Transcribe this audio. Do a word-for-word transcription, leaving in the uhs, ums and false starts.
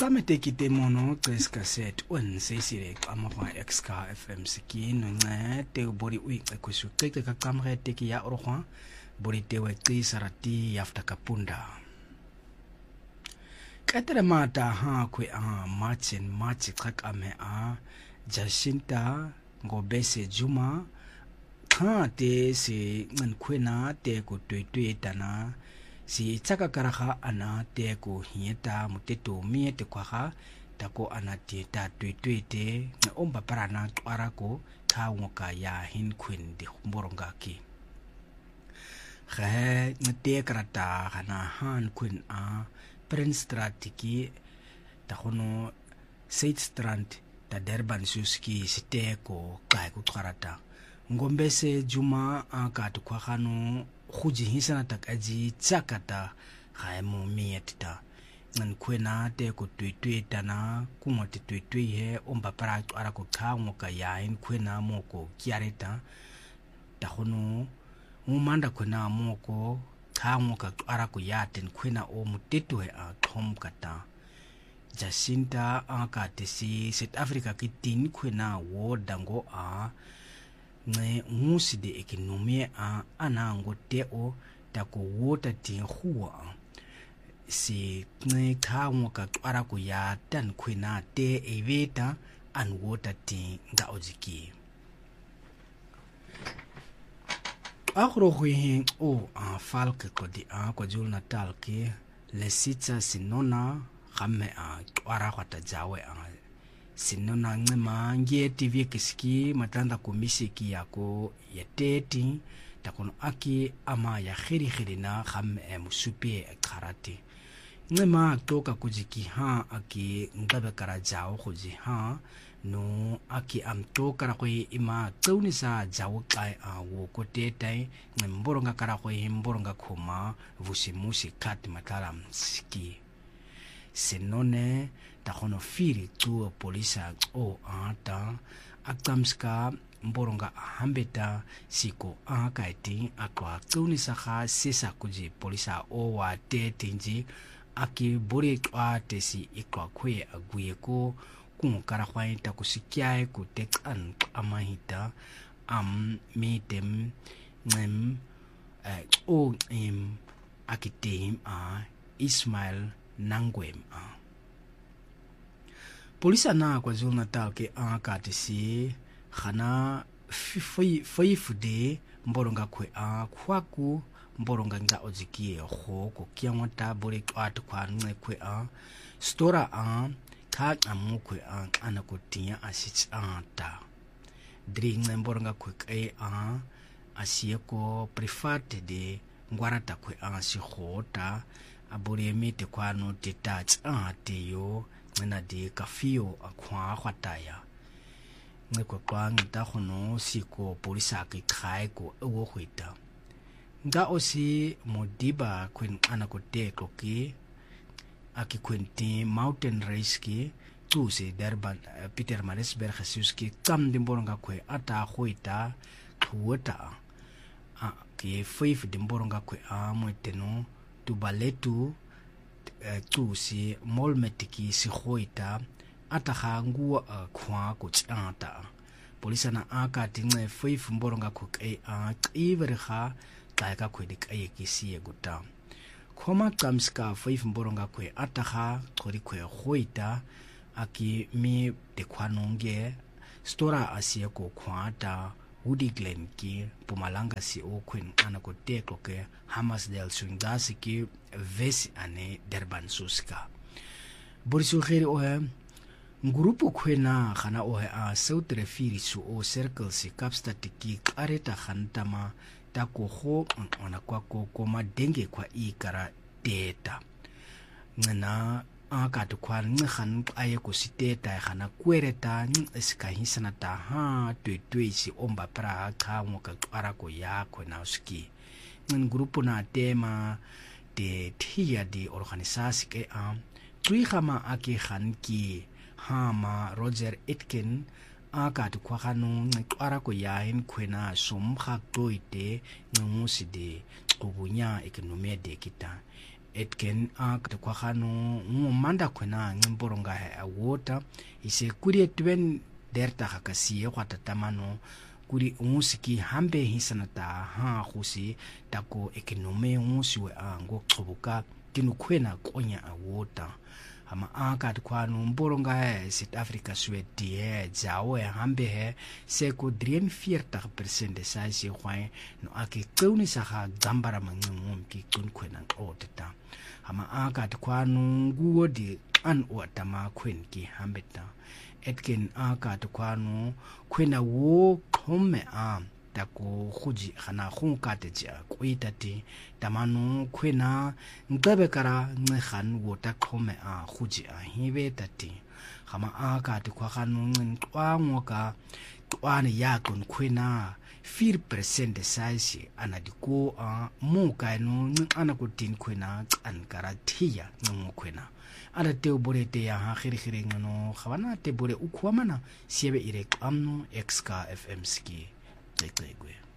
Qameteki temono Ches cassette on sesire qamwa X K F M skin ncede ubori uyiqekhusu qiqe ka qamre teki ya orwa bori tewe qisarati yafta kapunda Katere mata ha kwe a Martin Martin qaqame a Jacinta ngobese Juma kha te se nkwena te ko twetwe tana si tsaka karaga ana te ko hieta muteto miete kwaga tako ana te ta twetwete na omba parana twara ko ka ngoka ya hin kwin di mboronga ki ge nte karata gana han kwin a Prince Stratiki ta gono Seitstrand ta Durban suski siteko kai ku karata ngombese Juma aka to kwagano khuji hisana takaji tsakata gaemo mietita ngan kwena te ko twetweta na kumote twetwe he omba para ara ko khango ka ya in kwena moko kiareta ta hono umanda kwena moko khango ka ara ko ya ten kwena o muteto he a thom kata Jacinta aka te si South Africa ki tin kwena wo dango a nge ngusi de ekonomie a anango teo tako wota tin huwa si nge khango ka twara ko ya tan kwena te eveta an wota tin nga ojiki akro kwe o a falke ko di a ko jul natal ke lesitsa sinona gamme a twara kwata jawe a sinona ngema ngie T V kiski matanda komisiki yako yeteti takono aki ama ya khiri khiri na gamme e musupi e karate ngema toka kujiki ha aki ngabe kara jao kuji ha no aki amto kara ko ima tsauni sa jawo kai a wo ko tetai ngemboro kara ko himboro khoma vusimusi kat matala ski senone ta hono firi tu polisa o ata akamska mboronga hambeta siko akaiti akwa tsuni saha sesa kuji polisa o wa tetinji aki bori kwa tesi ikwa kwe aguye ko kunkara khwaita kusikiae ku tekan amahita am mitem ngem o im akitim a Ismail Nangwem a Polisa na kwa Zulu Natal ke aka tesi khana fifude mboronga kwe a kwaku mboronga nga ojiki ho ko kiamata bori kwat kwa nne kwe a stora a ka amu kwe a ana ko tinya asich anta dring mboronga kwe ke a asieko private de ngwarata kwe a si khota abori emite kwano detach ate yo ngena de kafio akwa khwataya ngekwa kwa ngita khono siko polisa ke khai ko ewo khwita nga osi modiba kwen ana ko te koki akikwenti mountain race ki tuse Durban Peter Marisberg Jesus ki kam dimboronga kwe ata khwita thuota a ke five dimboronga kwe a mweteno tubaletu tu si molmetiki si khoita ataga ngua khwa ko tsata polisa na aka tinge five mboronga ko ke a iverga ka khwedi ke ke si eguta khoma kamska five mboronga ko ataga khori khwe khoita aki mi de khwanonge stora asie ko khwata Woody Glen ki Pumalanga si o kwen ana ko teko ke Hamasdale Sundasi ki vesi ane Durban suska boriso khiri o he ngurupu khwena khana o he a South refiri su o circle si Kapstad ki areta khantama ta ko go ona kwa ko koma denge kwa ikara data ngana aka to kwa nghan aye ko siteta khana kwereta ska hisana ta ha twetwe si omba pra kha ngoka ara ko ya ko na ski ngin grupo na tema de thia di organisasi ke a tuikhama ake khan ki hama Roger Etkin aka to kwa khanu ngqara ko ya hin khwena som kha toite nguside kubunya ekonomia de kita etken a kwa khano ngumanda khwena ngimporonga a water ise kuri twen derta hakasi kwa tatamano kuri umusiki hambe hisanata ha khusi tako ekonome umusiwe ango xobuka tinu khwena konya a water ama aka kwano mporonga South Africa sweti he jawe hambe he seko drieënveertig persent sa se khwae no ake tseuni sa ga dzambara mangcum ki tsun khwena oteta ama aka kwano nguwo di an otama khwen ki hambeta etken aka kwano khwena wo khome a tako khuji khana khunka teja kuitati tamanu khwena ngcebe kara ngcekhan wo ta khome a khuji a hibe tati khama aka ti khwanu ncintwango ka twane yakon khwena four percent size anadiko a muka no ncana ko tin khwena an karathia ncu khwena ala te borete ya ha khiri khiri ngano khabana te bore ukhwamana siebe ire qamno xk fm ski Tsekwe.